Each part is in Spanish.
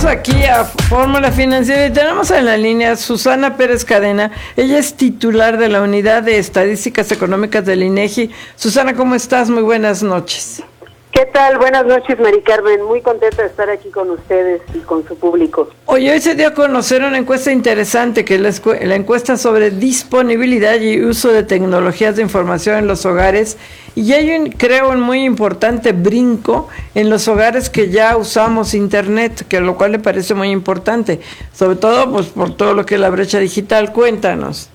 Regresamos aquí a Fórmula Financiera y tenemos en la línea a Susana Pérez Cadena. Ella es titular de la Unidad de Estadísticas Económicas del INEGI. Susana, ¿cómo estás? Muy buenas noches. ¿Qué tal? Buenas noches, Mari Carmen. Muy contenta de estar aquí con ustedes y con su público. Hoy se dio a conocer una encuesta interesante, que es la encuesta sobre disponibilidad y uso de tecnologías de información en los hogares. Y hay creo, un muy importante brinco en los hogares que ya usamos Internet, que lo cual me parece muy importante, sobre todo pues por todo lo que es la brecha digital. Cuéntanos.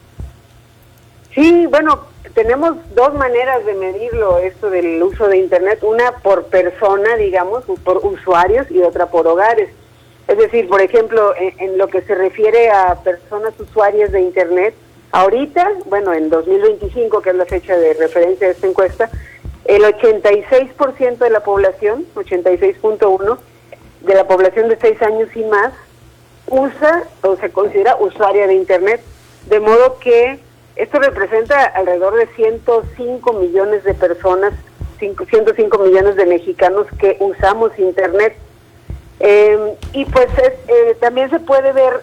Sí, bueno, tenemos dos maneras de medirlo, esto del uso de Internet, una por persona, digamos, por usuarios, y otra por hogares. Es decir, por ejemplo, en lo que se refiere a personas usuarias de Internet, ahorita, bueno, en 2025, que es la fecha de referencia de esta encuesta, el 86% de la población, 86.1%, de la población de 6 años y más, usa o se considera usuaria de Internet, de modo que esto representa alrededor de 105 millones de personas, 105 millones de mexicanos que usamos Internet. Y pues también se puede ver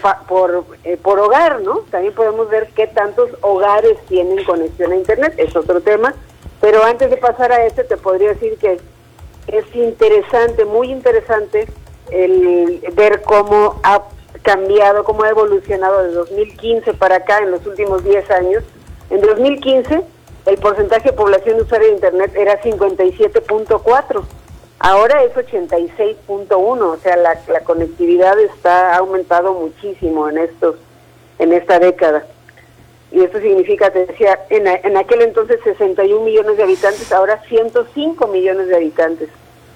por hogar, ¿no? También podemos ver qué tantos hogares tienen conexión a Internet, es otro tema. Pero antes de pasar a este, te podría decir que es interesante, muy interesante, el ver cómo ha cambiado, cómo ha evolucionado de 2015 para acá en los últimos 10 años. En 2015 el porcentaje de población usuaria de Internet era 57.4, ahora es 86.1, o sea, la conectividad ha aumentado muchísimo en esta década. Y esto significa, te decía, en aquel entonces 61 millones de habitantes, ahora 105 millones de habitantes.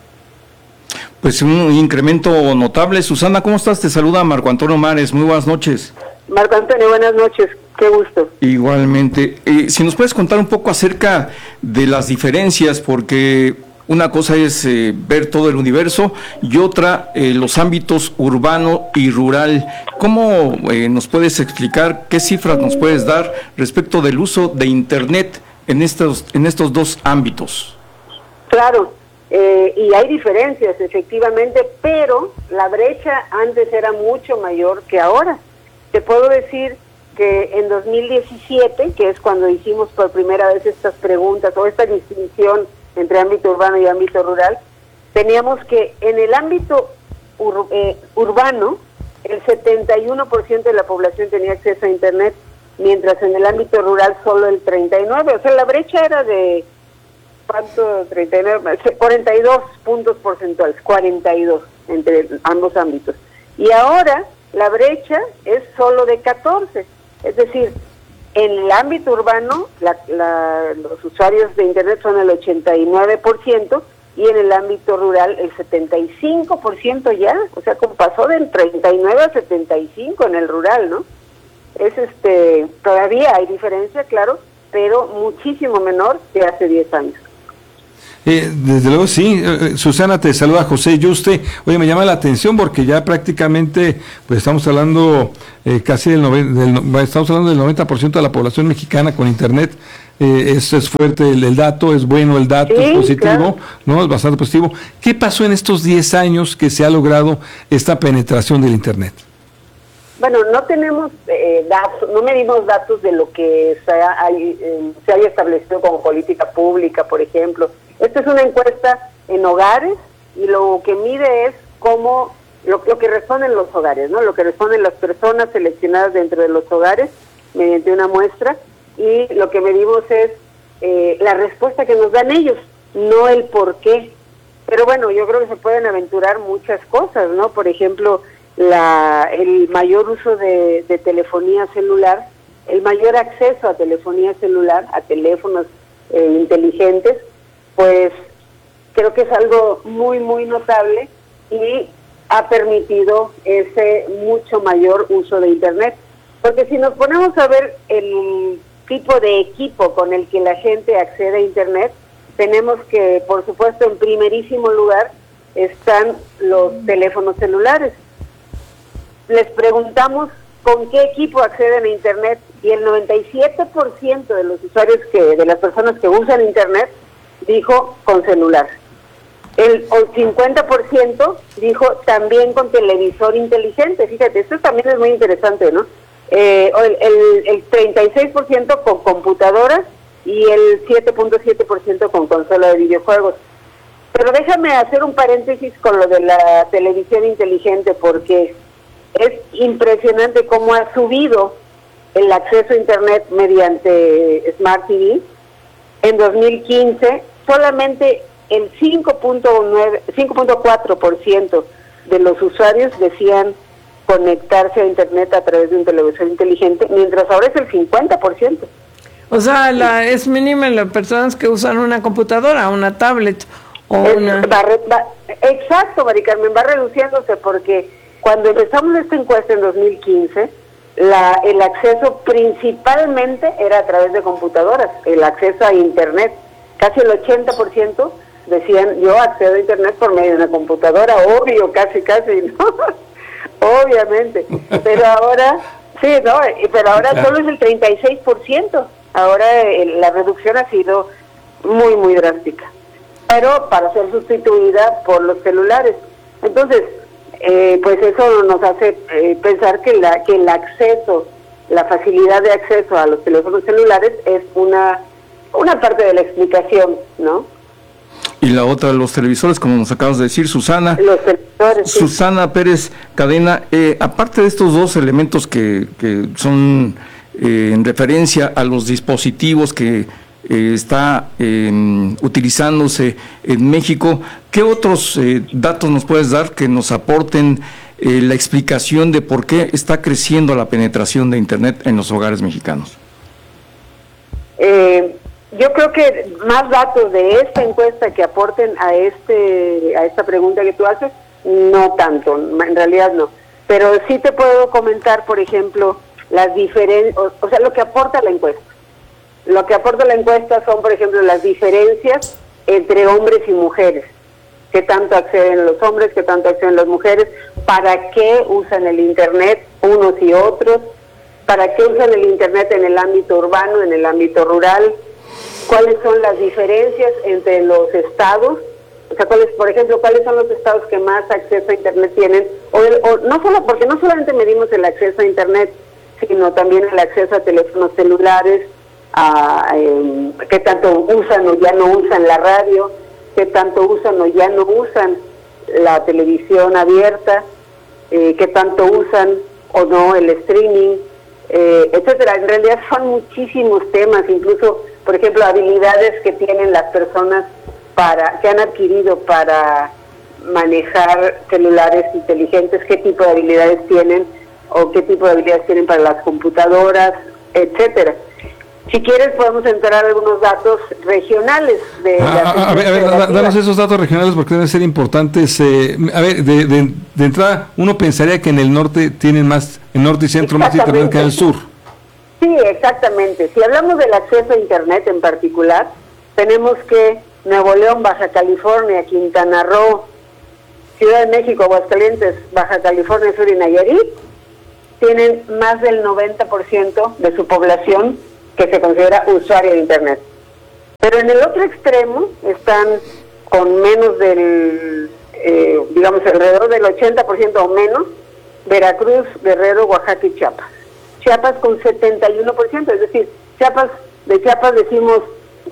Pues un incremento notable. Susana, ¿cómo estás? Te saluda Marco Antonio Mares. Muy buenas noches. Marco Antonio, buenas noches. Qué gusto. Igualmente. Si nos puedes contar un poco acerca de las diferencias, porque una cosa es ver todo el universo y otra los ámbitos urbano y rural. ¿Cómo nos puedes explicar, qué cifras nos puedes dar respecto del uso de Internet en estos dos ámbitos? Claro. Y hay diferencias, efectivamente, pero la brecha antes era mucho mayor que ahora. Te puedo decir que en 2017, que es cuando hicimos por primera vez estas preguntas o esta distinción entre ámbito urbano y ámbito rural, teníamos que en el ámbito urbano el 71% de la población tenía acceso a Internet, mientras en el ámbito rural solo el 39%. O sea, la brecha era de... ¿cuánto? 39, 42 puntos porcentuales, 42 entre ambos ámbitos. Y ahora la brecha es solo de 14, es decir, en el ámbito urbano los usuarios de Internet son el 89% y en el ámbito rural el 75% ya, o sea, como pasó del 39 a 75 en el rural, ¿no? Es todavía hay diferencia, claro, pero muchísimo menor que hace 10 años. Desde luego sí. Susana, te saluda José Yuste. Oye, me llama la atención porque ya prácticamente pues estamos hablando casi estamos hablando del 90% de la población mexicana con Internet. Es fuerte el dato, es bueno el dato, sí, es positivo, claro. ¿No? Es bastante positivo. ¿Qué pasó en estos 10 años que se ha logrado esta penetración del Internet? Bueno, no tenemos datos, no medimos datos de lo que se haya establecido como política pública, por ejemplo. Esta es una encuesta en hogares y lo que mide es cómo lo que responden los hogares, ¿no? Lo que responden las personas seleccionadas dentro de los hogares mediante una muestra, y lo que medimos es la respuesta que nos dan ellos, no el por qué. Pero bueno, yo creo que se pueden aventurar muchas cosas, ¿no? Por ejemplo, el mayor uso de telefonía celular, el mayor acceso a telefonía celular, a teléfonos inteligentes, pues creo que es algo muy, muy notable y ha permitido ese mucho mayor uso de Internet. Porque si nos ponemos a ver el tipo de equipo con el que la gente accede a Internet, tenemos que, por supuesto, en primerísimo lugar están los teléfonos celulares. Les preguntamos con qué equipo acceden a Internet y el 97% de los usuarios de las personas que usan Internet dijo con celular. El 50% dijo también con televisor inteligente. Fíjate, esto también es muy interesante, ¿no? El 36% con computadoras y el 7.7% con consola de videojuegos. Pero déjame hacer un paréntesis con lo de la televisión inteligente, porque es impresionante cómo ha subido el acceso a Internet mediante Smart TV. En 2015, solamente el 5.4% de los usuarios decían conectarse a Internet a través de un televisor inteligente, mientras ahora es el 50%. O sea, es mínima las personas que usan una computadora, una tablet o exacto, Mari Carmen, va reduciéndose, porque cuando empezamos esta encuesta en 2015, el acceso principalmente era a través de computadoras, el acceso a Internet. Casi el 80% decían, yo accedo a Internet por medio de una computadora, obvio, casi, ¿no? Obviamente. Pero ahora, sí, ¿no? Pero ahora solo es el 36%. Ahora la reducción ha sido muy, muy drástica. Pero para ser sustituida por los celulares. Entonces, pues eso nos hace pensar que el acceso, la facilidad de acceso a los teléfonos celulares es una parte de la explicación, ¿no? Y la otra, los televisores, como nos acabas de decir, Susana. Los televisores, Susana sí. Pérez Cadena, aparte de estos dos elementos que son en referencia a los dispositivos que está utilizándose en México, ¿qué otros datos nos puedes dar que nos aporten la explicación de por qué está creciendo la penetración de Internet en los hogares mexicanos? Yo creo que más datos de esta encuesta que aporten a esta pregunta que tú haces, no tanto, en realidad no. Pero sí te puedo comentar, por ejemplo, las diferencias, o sea, lo que aporta la encuesta. Lo que aporta la encuesta son, por ejemplo, las diferencias entre hombres y mujeres. ¿Qué tanto acceden los hombres, qué tanto acceden las mujeres? ¿Para qué usan el Internet unos y otros? ¿Para qué usan el Internet en el ámbito urbano, en el ámbito rural? ¿Cuáles son las diferencias entre los estados? O sea, por ejemplo, ¿cuáles son los estados que más acceso a Internet tienen? O no solo, porque no solamente medimos el acceso a Internet, sino también el acceso a teléfonos celulares, a qué tanto usan o ya no usan la radio, qué tanto usan o ya no usan la televisión abierta, qué tanto usan o no el streaming, etcétera. En realidad son muchísimos temas, incluso, por ejemplo, habilidades que tienen las personas que han adquirido para manejar celulares inteligentes, qué tipo de habilidades tienen o qué tipo de habilidades tienen para las computadoras, etcétera. Si quieres podemos entrar a algunos datos regionales. A ver, danos esos datos regionales porque deben ser importantes. A ver, de entrada, uno pensaría que en el norte tienen más, en norte y centro más Internet que en el sur. Sí, exactamente. Si hablamos del acceso a Internet en particular, tenemos que Nuevo León, Baja California, Quintana Roo, Ciudad de México, Aguascalientes, Baja California Sur y Nayarit tienen más del 90% de su población que se considera usuario de Internet. Pero en el otro extremo están con menos del, digamos, alrededor del 80% o menos, Veracruz, Guerrero, Oaxaca y Chiapas. Chiapas con 71%, es decir, de Chiapas decimos,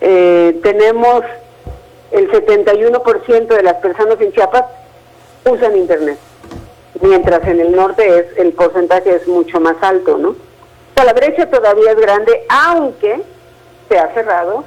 tenemos el 71% de las personas en Chiapas usan Internet, mientras en el norte el porcentaje es mucho más alto, ¿no? O sea, la brecha todavía es grande, aunque se ha cerrado,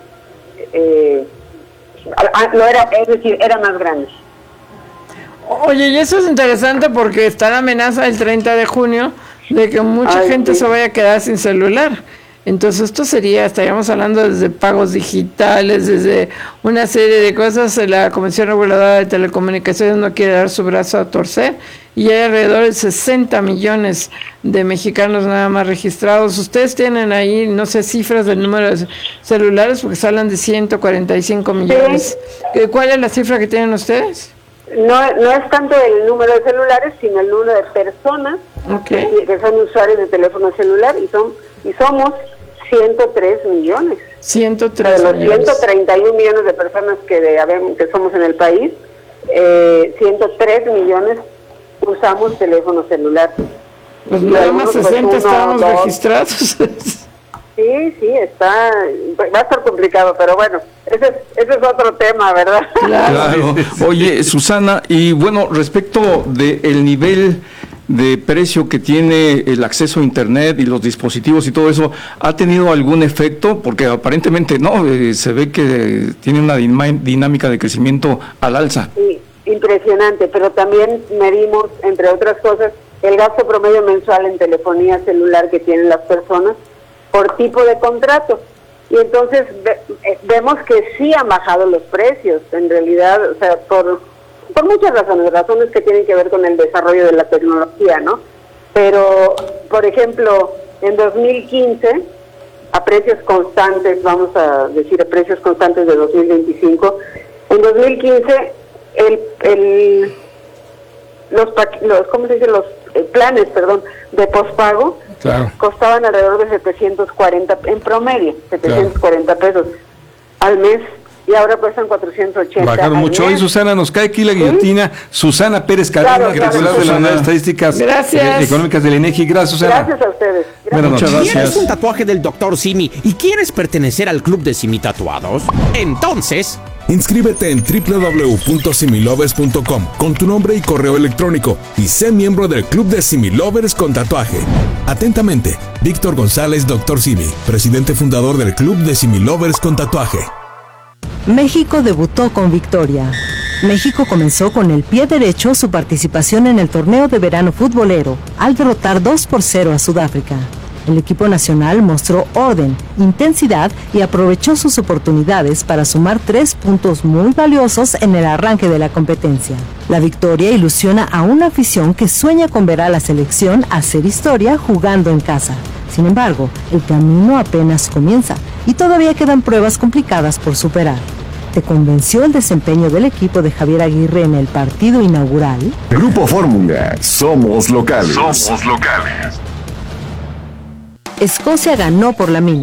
era más grande. Oye, y eso es interesante porque está la amenaza el 30 de junio de que mucha gente se vaya a quedar sin celular. Entonces esto estaríamos hablando desde pagos digitales, desde una serie de cosas. La Comisión Reguladora de Telecomunicaciones no quiere dar su brazo a torcer y hay alrededor de 60 millones de mexicanos nada más registrados. Ustedes tienen ahí, no sé, cifras del número de celulares porque se hablan de 145 millones. Sí. ¿Cuál es la cifra que tienen ustedes? No es tanto el número de celulares, sino el número de personas que son usuarios de teléfono celular y somos 103 millones. 103 de los 131 millones de personas que somos en el país, 103 millones usamos teléfono celular. Pues Y nada algunos, más pues, 60 uno, estábamos dos. registrados. Sí, va a estar complicado, pero bueno, ese es otro tema, ¿verdad? Claro. Oye, Susana, y bueno, respecto del nivel de precio que tiene el acceso a Internet y los dispositivos y todo eso, ¿ha tenido algún efecto? Porque aparentemente no, se ve que tiene una dinámica de crecimiento al alza. Sí, impresionante, pero también medimos, entre otras cosas, el gasto promedio mensual en telefonía celular que tienen las personas por tipo de contrato. Y entonces vemos que sí han bajado los precios, en realidad, o sea, por muchas razones que tienen que ver con el desarrollo de la tecnología, ¿no? Pero, por ejemplo, en 2015, a precios constantes, vamos a decir a precios constantes de 2025, en 2015 los ¿cómo se dice? Los planes, de pospago, claro, costaban alrededor de 740, en promedio, 740 pesos al mes, y ahora cuestan 480. Bajaron mucho. Hoy, Susana, nos cae aquí la guillotina. Susana Pérez Cadena, titular de la Unidad de Estadísticas Económicas del INEGI. Gracias, Susana. Gracias a ustedes. Muchas gracias. ¿Tienes un tatuaje del Dr. Simi y quieres pertenecer al club de Simi Tatuados? Entonces, inscríbete en www.similovers.com con tu nombre y correo electrónico y sé miembro del Club de Similovers con tatuaje. Atentamente, Víctor González, Dr. Simi, presidente fundador del Club de Similovers con tatuaje. México debutó con victoria. México comenzó con el pie derecho su participación en el torneo de verano futbolero al derrotar 2-0 a Sudáfrica. El equipo nacional mostró orden, intensidad y aprovechó sus oportunidades para sumar 3 puntos muy valiosos en el arranque de la competencia. La victoria ilusiona a una afición que sueña con ver a la selección hacer historia jugando en casa. Sin embargo, el camino apenas comienza y todavía quedan pruebas complicadas por superar. ¿Te convenció el desempeño del equipo de Javier Aguirre en el partido inaugural? Grupo Fórmula, somos locales. Escocia ganó por la mínima.